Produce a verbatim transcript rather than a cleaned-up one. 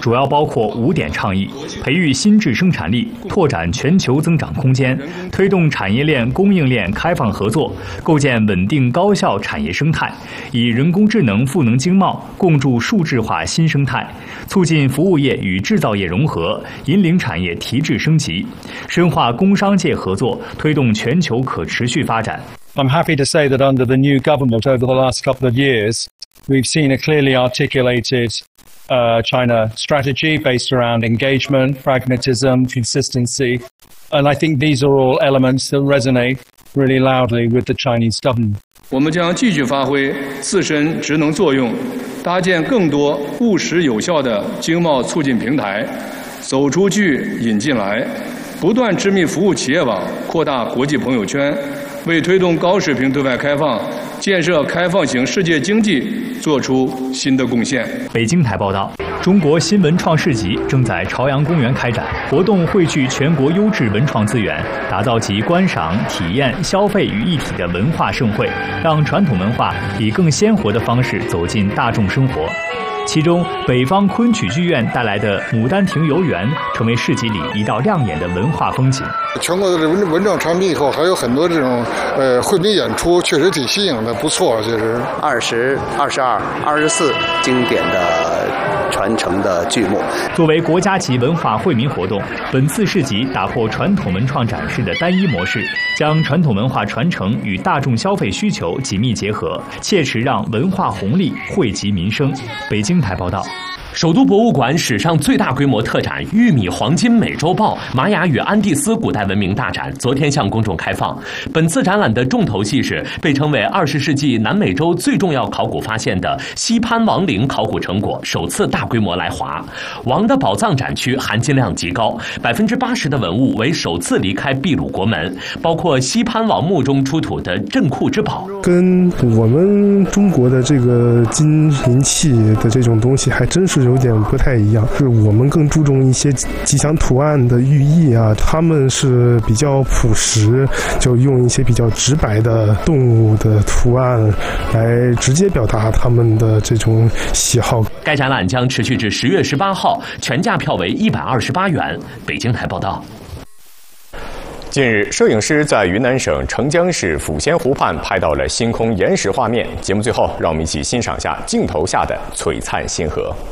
主要包括五点倡议：培育新质生产力，拓展全球增长空间，推动产业链、供应链开放合作，构建稳定高效产业生态，以人工智能赋能经贸，共筑数字化新生态，促进服务业与制造业融合，引领产业提质升级，深化工商界合作，推动全球可持续发展。 I'm happy to say that under the new government over the last couple of years, we've seen a clearly articulated uh, China strategy based around engagement, pragmatism, consistency. And I think these are all elements that resonate really loudly with the Chinese government. 我们将继续发挥自身职能作用，搭建更多务实有效的经贸促进平台，走出去引进来，不断织密服务企业网，扩大国际朋友圈，为推动高水平对外开放、建设开放型世界经济做出新的贡献。 北京台报道，中国新文创市集正在朝阳公园开展，活动汇聚全国优质文创资源，打造集观赏、体验、消费于一体的文化盛会，让传统文化以更鲜活的方式走进大众生活。其中，北方昆曲剧院带来的《牡丹亭游园》成为市集里一道亮眼的文化风景。 全国的文文创产品以后，还有很多这种呃惠民演出，确实挺新颖的，不错。确实， 二十二十二、二十四经典的传承的剧目。 作为国家级文化惠民活动，本次市集打破传统文创展示的单一模式，将传统文化传承与大众消费需求紧密结合，切实让文化红利惠及民生。北京台报道。 首都博物馆史上最大规模特展“玉米黄金美洲豹：玛雅与安第斯古代文明大展”昨天向公众开放。本次展览的重头戏是被称为二十世纪南美洲最重要考古发现的西潘王陵考古成果首次大规模来华。王的宝藏展区含金量极高，百分之八十的文物为首次离开秘鲁国门，包括西潘王墓中出土的镇库之宝。 跟我们中国的这个金银器的这种东西还真是有点不太一样，是我们更注重一些吉祥图案的寓意啊，他们是比较朴实，就用一些比较直白的动物的图案来直接表达他们的这种喜好。 该展览将持续至十月十八号，全价票为一百二十八元。北京台报道。 近日，摄影师在云南省澄江市抚仙湖畔拍到了星空延时画面。节目最后，让我们一起欣赏下镜头下的璀璨星河。